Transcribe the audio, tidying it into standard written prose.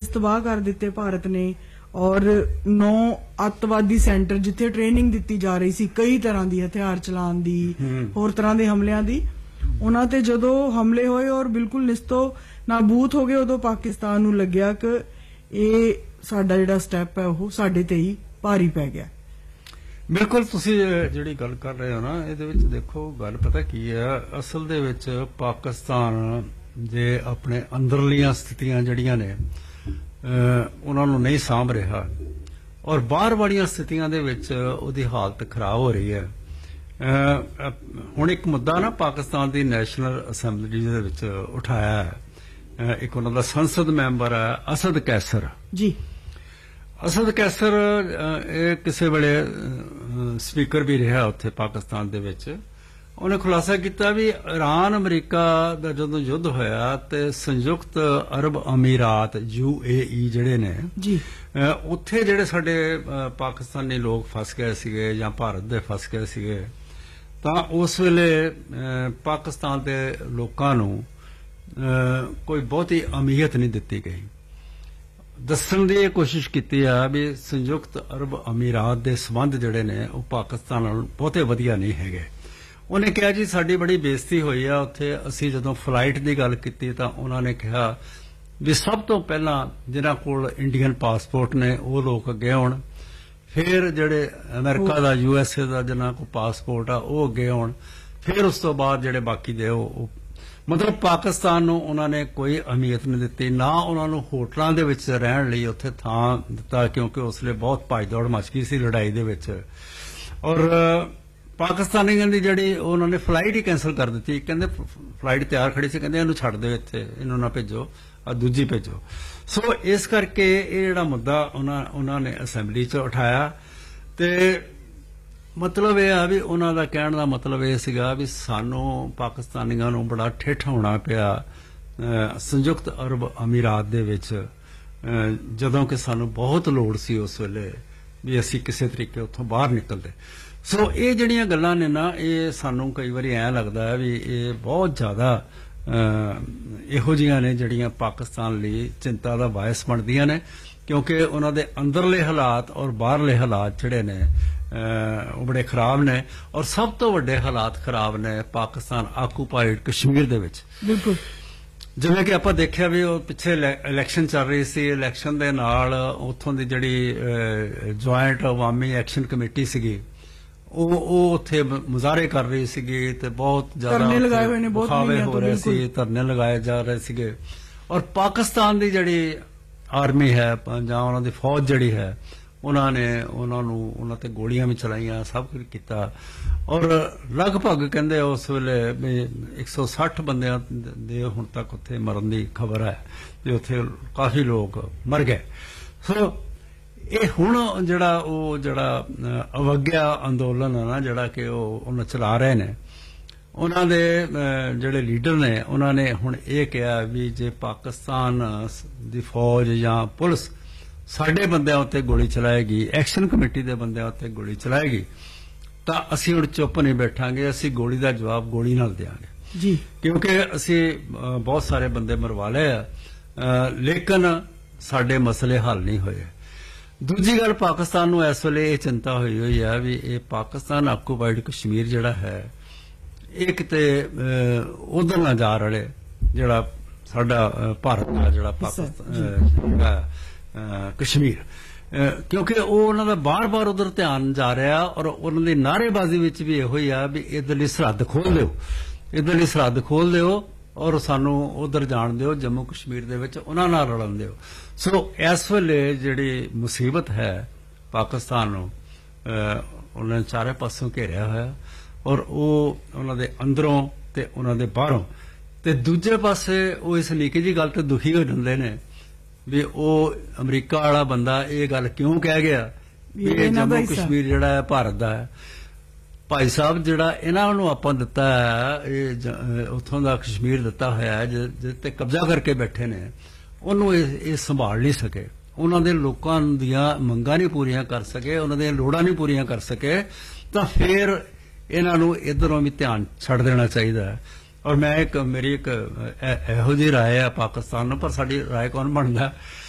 तबाह कर दिते भारत ने और 9 अतवादी सेंटर जिथे ट्रेनिंग दिती जा रही सी कई तरह दी हथियार चलान दी होर तरह दे हमलियां दी उन्हां ते जदों हमले होए और बिल्कुल निस्तो नाबूद हो गए उदों पाकिस्तान नूं लग्या कि ਇਹ ਸਾਡਾ ਜਿਹੜਾ ਸਟੈਪ ਹੈ ਉਹ ਸਾਡੇ ਤੇ ਹੀ ਭਾਰੀ ਪੈ ਗਿਆ। ਬਿਲਕੁਲ ਤੁਸੀਂ ਜਿਹੜੀ ਗੱਲ ਕਰ ਰਹੇ ਹੋ ਨਾ ਇਹਦੇ ਵਿੱਚ ਦੇਖੋ ਗੱਲ ਪਤਾ ਕੀ ਹੈ ਅਸਲ ਦੇ ਵਿੱਚ ਪਾਕਿਸਤਾਨ ਜੇ ਆਪਣੇ ਅੰਦਰਲੀਆਂ ਸਥਿਤੀਆਂ ਜਿਹੜੀਆਂ ਨੇ ਉਹਨਾਂ ਨੂੰ ਨਹੀਂ ਸਾਂਭ ਰਿਹਾ ਔਰ ਬਾਹਰ ਵਾਲੀਆਂ ਸਥਿਤੀਆਂ ਦੇ ਵਿੱਚ ਉਹਦੀ ਹਾਲਤ ਖਰਾਬ ਹੋ ਰਹੀ ਹੈ। ਹੁਣ ਇੱਕ ਮੁੱਦਾ ਨਾ ਪਾਕਿਸਤਾਨ ਦੀ ਨੈਸ਼ਨਲ ਅਸੈਂਬਲੀ ਦੇ ਵਿੱਚ ਉਠਾਇਆ ਹੈ एक उन्होंने संसद मैंबर है असद कैसर जी। असद कैसर किसी वेले स्पीकर भी रहा उत्थे पाकिस्तान दे विच उन्हें खुलासा किया भी ईरान अमरीका दा जदों युद्ध होया ते संयुक्त अरब अमीरात UAE जिहड़े ने जी उत्थे जिहड़े साडे पाकिस्तानी लोग फस गए सीगे जां भारत दे फस गए सीगे तां उस वेले पाकिस्तान दे लोकां नूं कोई बहुती अहमियत नहीं दी गई। दसन की कोशिश की भी संयुक्त अरब अमीरात के संबंध जिहड़े ने वो पाकिस्तान नाल बहुते वधिया नहीं हैगे। उन्हें कहा जी साडी बड़ी बेइज्जती हुई है उत्थे असीं जदों फ्लाइट की गल की तां उन्होंने कहा भी सब तो पहला जिन्हां कोल इंडियन पासपोर्ट ने वो लोग अगे आउण फिर जिहड़े अमेरिका का USA का जिन्हां कोल पासपोर्ट आ वो अगे आउण फिर उस तो बाद जिहड़े बाकी दे मतलब पाकिस्तान नूं उन्होंने कोई अहमियत नहीं दी ना उन्होंने होटलों के विच रहण लई उत्थे थां दिता क्योंकि उसले बहुत भज दौड़ मच गई सी लड़ाई दे विच और पाकिस्तानियों की जिहड़ी उन्होंने फ्लाइट ही कैंसल कर दी कहंदे फ्लाइट तैयार खड़ी सी कहंदे इहनूं छड्ड दिओ इत्थे इहनूं ना भेजो दूजी भेजो। सो इस करके ये जिहड़ा मुद्दा उन्होंने असैंबली च उठाया ते मतलब यह है भी उन्हों का कहने का मतलब यह सीगा भी सानू पाकिस्तानियों नूं बड़ा ठिठ होना पिया संयुक्त अरब अमीरात दे विच जदों कि सानू बहुत लोड़ सी उस वेले भी असी किसी तरीके उत्थों बाहर निकलते। सो ये जिहड़ियां गल्लां ने ना ये सानू कई बारी ऐ लगदा है भी ये बहुत ज्यादा इहो जिहियां ने जिहड़ियां पाकिस्तान लई चिंता दा बायस बनदियां ने क्योंकि उन्हां दे अंदरले हालात और बाहरले हालात जिहड़े ने वो बड़े खराब ने और सब तो वड्डे हालात खराब ने पाकिस्तान आकूपाइड कश्मीर दे विच। बिल्कुल जिवें कि आपां देखिया भी वो पिछे इलैक्शन चल रही सी इलैक्शन दे नाल उत्थों दी जिहड़ी ज्वाइंट अवामी एक्शन कमेटी सीगी वो उत्थे मुजाहरे कर रही सीगी ते बहुत ज्यादा बखावे हो रहे सी धरने लगाए जा रहे सीगे और पाकिस्तान दी जिहड़ी आर्मी है जां उन्हां दी फौज जिहड़ी है उन्होंने गोलियां भी चलाइया सब कुछ किया और लगभग कहते उस वेले 160 बंदियां दे हुण तक उत्थे मरन की खबर है कि उत्थे काफी लोग मर गए। सो ये हुण जिहड़ा अवज्ञा अंदोलन है ना जिहड़ा कि उन्हें चला रहे ने उन्हां दे जिहड़े लीडर ने उन्होंने हुण ये कहा भी जे पाकिस्तान दी फौज या पुलिस साडे बंदियां उत्ते गोली चलाएगी एक्शन कमेटी दे बंदियां उत्ते गोली चलाएगी तां असीं हुण चुप नहीं बैठांगे असीं गोली दा जवाब गोली नाल देंगे जी क्योंकि असीं बहुत सारे बंदे मरवा लए लेकिन साडे मसले हल नहीं होए। दूजी गल पाकिस्तान नूं इस वेले चिंता हुई है भी ये पाकिस्तान आकूपाइड कश्मीर जिहड़ा है ये किते उधर ना जा रहे जिहड़ा साडा भारत दा जिहड़ा पाकिस्तान कश्मीर क्योंकि उन्होंने बार बार उधर ध्यान जा रहा और उन्होंने नारेबाजी विच भी इहो ही आ भी इधरली सरहद खोल दो इधरली सरहद खोल दो और सानू उधर जान दो जम्मू कश्मीर दे विच उन्हां नाल रलन दो। सो इस वेले जिहड़ी मुसीबत है पाकिस्तान नूं उन्होंने चारे पासों घेरिया होया और उन्हां दे अंदरों ते उन्हां दे बाहरों ते दूजे पासे वो इस निक्की जी गल ते दुखी हो जांदे ने भी वो अमरीका वाला बंदा ये गल क्यों कह गया भी जम्मू कश्मीर जिहड़ा है भारत दा है। भाई साहब जिहड़ा इन्हां नूं आपां दित्ता है ये उत्थों दा कश्मीर दित्ता होया है जिह ते कब्जा करके बैठे ने उन्होंने ये संभाल नहीं सके उन्हां दे लोकां दीयां मंगां नहीं पूरीआं कर सके उन्हां दीयां लोड़ां नहीं पूरीआं कर सके तां फिर इन्हां नूं इधरों भी ध्यान छड्ड देना चाहिदा है। और मैं मेरी एक इहो जी राय है पाकिस्तान नूं पर साडी राय कौन बनदा